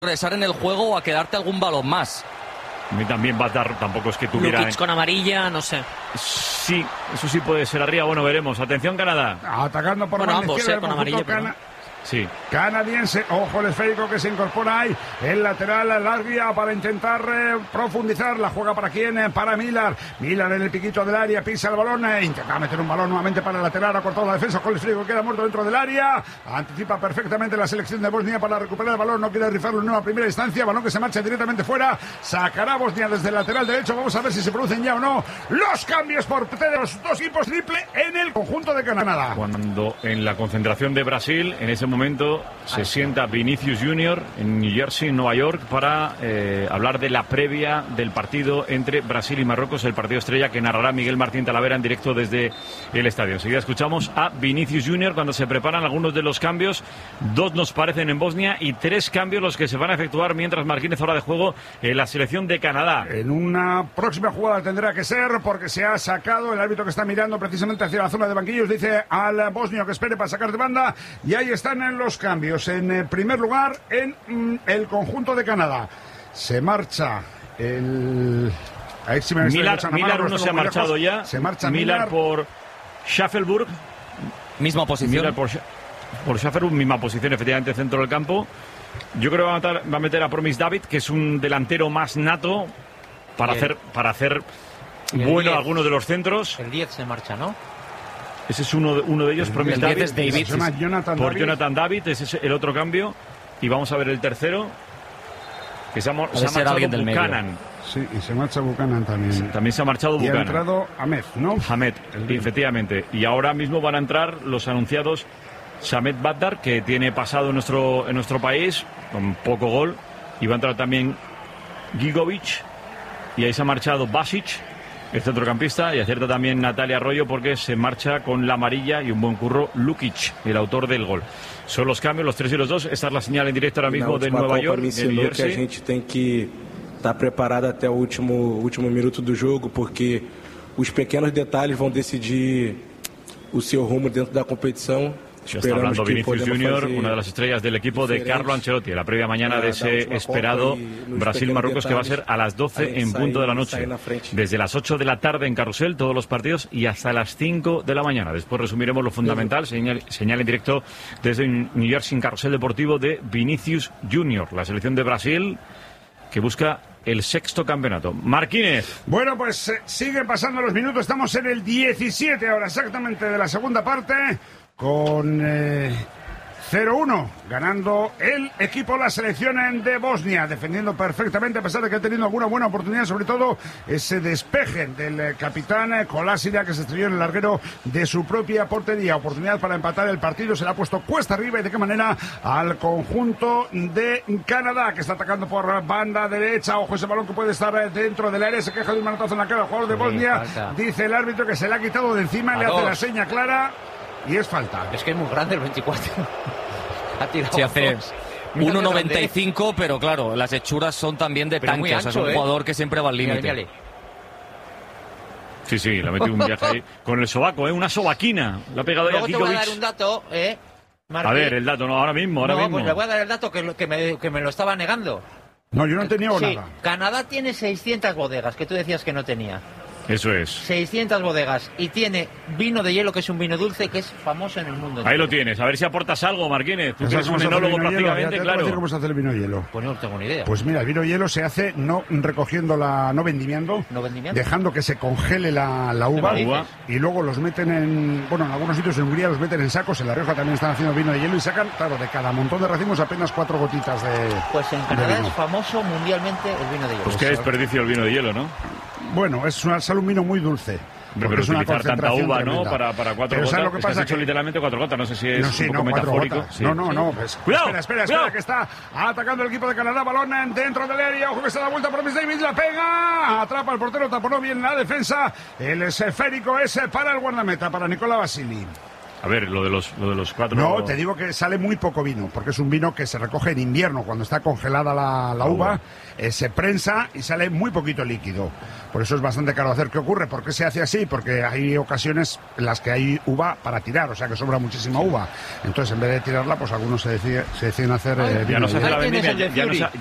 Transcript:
Regresar en el juego o a quedarte algún balón más. A mí también va a dar, tampoco es que tuviera... Lukic con amarilla, no sé. Sí, eso sí puede ser arriba, bueno, veremos. Atención, Canadá. Atacando por la ambos, izquierda, con amarilla, pero... Sí. Canadiense, ojo el esférico que se incorpora ahí, el lateral larga para intentar profundizar, la juega para quién, para Miller en el piquito del área, pisa el balón, intenta meter un balón nuevamente para el lateral, ha cortado la defensa, con el esférico queda muerto dentro del área, anticipa perfectamente la selección de Bosnia para recuperar el balón, no quiere rifarlo en una primera instancia, balón que se marcha directamente fuera, sacará Bosnia desde el lateral derecho, vamos a ver si se producen ya o no los cambios por parte de los dos equipos, triple en el conjunto de Canadá. Cuando en la concentración de Brasil, en ese momento se sienta Vinicius Junior en New Jersey, Nueva York, para hablar de la previa del partido entre Brasil y Marruecos, el partido estrella que narrará Miguel Martín Talavera en directo desde el estadio. Enseguida escuchamos a Vinicius Junior cuando se preparan algunos de los cambios. 2 nos parecen en Bosnia y 3 cambios los que se van a efectuar mientras Marquínez fuera de juego en la selección de Canadá. En una próxima jugada tendrá que ser, porque se ha sacado, el árbitro que está mirando precisamente hacia la zona de banquillos dice al bosnio que espere para sacar de banda, y ahí están en los cambios. En primer lugar, en el conjunto de Canadá se marcha el... Miller uno se ha marchado ya. Se marcha Miller por Schaffelburg. Misma posición. Miller por Schaffelburg, misma posición, efectivamente, centro del campo. Yo creo que va a meter a Promis David, que es un delantero más nato para hacer bueno 10. Algunos de los centros. El 10 se marcha, ¿no? Ese es uno de ellos, Promis David. Es David. Jonathan David, ese es el otro cambio. Y vamos a ver el tercero, que se ha marchado Buchanan. Sí, y se marcha Buchanan también. También se ha marchado Buchanan. Y ha entrado Ahmed, ¿no? Ahmed, efectivamente. Y ahora mismo van a entrar los anunciados Samet Badar, que tiene pasado en nuestro país, con poco gol. Y va a entrar también Gigovic. Y ahí se ha marchado Basic, el centrocampista, y acierta también Natalia Arroyo porque se marcha con la amarilla y un buen curro Lukic, el autor del gol. Son los cambios, los 3 y los 2. Esta es la señal en directo ahora mismo de Nueva York, de New Jersey. Que a gente tem que estar preparado até o último minuto do jogo, porque os pequenos detalhes vão decidir o seu rumo dentro da competição. Ya está hablando Vinicius Junior, una de las estrellas del equipo de Carlo Ancelotti, la previa mañana de ese esperado Brasil-Marruecos, que va a ser a las 12 en punto de la noche. Desde las 8 de la tarde en Carrusel, todos los partidos, y hasta las 5 de la mañana. Después resumiremos lo fundamental, señal en directo desde New Jersey en Carrusel Deportivo de Vinicius Junior, la selección de Brasil que busca el 6º campeonato. Marquínez. Bueno, pues siguen pasando los minutos, estamos en el 17 ahora exactamente de la segunda parte, con 0-1, ganando el equipo, la selección de Bosnia, defendiendo perfectamente, a pesar de que ha tenido alguna buena oportunidad, sobre todo ese despeje del capitán Kolasinac, que se estrelló en el larguero de su propia portería. Oportunidad para empatar el partido, se le ha puesto cuesta arriba, y de qué manera al conjunto de Canadá, que está atacando por banda derecha. Ojo, ese balón que puede estar dentro del área, se queja de un manotazo en la cara al jugador de Bosnia, falta. Dice dice el árbitro que se le ha quitado de encima, le hace la seña clara y es falta. Es que es muy grande el 24. Ha tirado. Se hace 1,95, pero claro, las hechuras son también de pero tanque. ancho, o sea, es un jugador que siempre va al límite. Sí, le ha metido un viaje ahí con el sobaco, una sobaquina. Le ha pegado ahí a Luego te voy a Gigovic. dar un dato, Martín. A ver, el dato, no, ahora mismo. Pues le voy a dar el dato que me lo estaba negando. No, yo no tenía nada. Canadá tiene 600 bodegas, que tú decías que no tenía. Eso es. 600 bodegas. Y tiene vino de hielo, que es un vino dulce, que es famoso en el mundo. Ahí lo tienes. A ver si aportas algo, Marquínez. Tú que eres un enólogo prácticamente, claro. ¿Cómo se hace el vino hielo? Pues no tengo ni idea. Pues mira, el vino hielo se hace no vendimiando, dejando que se congele la uva, y luego los meten en algunos sitios en Hungría los meten en sacos, en La Rioja también están haciendo vino de hielo y sacan, claro, de cada montón de racimos apenas 4 gotitas de... Pues en Canadá es famoso mundialmente el vino de hielo. Pues qué desperdicio el vino de hielo, ¿no? Bueno, sale un vino muy dulce. Pero es una utilizar tanta uva, tremenda. ¿no? Para 4 pero gotas. Lo que pasa has hecho literalmente 4 gotas. No sé si es un poco 4 metafórico. Gotas. Sí. No. Pues, ¡Cuidado! Espera, que está atacando el equipo de Canadá. Balón dentro del área. Ojo que se da vuelta por Miss Davis. La pega. Atrapa el portero. Taponó bien la defensa. El esférico es para el guardameta, para Nicola Basili. A ver, lo de los 4... No, te digo que sale muy poco vino, porque es un vino que se recoge en invierno, cuando está congelada la uva, se prensa y sale muy poquito líquido. Por eso es bastante caro hacer. ¿Qué ocurre? ¿Por qué se hace así? Porque hay ocasiones en las que hay uva para tirar, o sea que sobra muchísima uva. Entonces, en vez de tirarla, pues algunos se deciden hacer vino. Ya no se hace la vendimia,